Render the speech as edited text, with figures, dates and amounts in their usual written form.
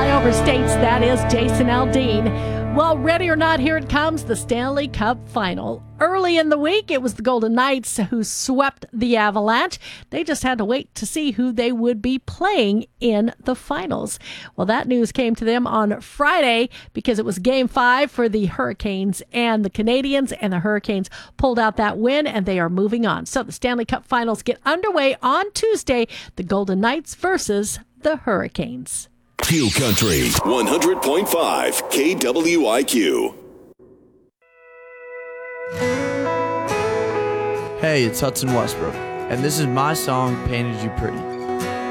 Flyover States, that is Jason Aldean. Well, ready or not, here it comes, the Stanley Cup Final. Early in the week, it was the Golden Knights who swept the Avalanche. They just had to wait to see who they would be playing in the finals. Well, that news came to them on Friday because it was Game 5 for the Hurricanes and the Canadiens, and the Hurricanes pulled out that win, and they are moving on. So the Stanley Cup Finals get underway on Tuesday, the Golden Knights versus the Hurricanes. Q Country 100.5 KWIQ. Hey, it's Hudson Westbrook, and this is my song, Painted You Pretty.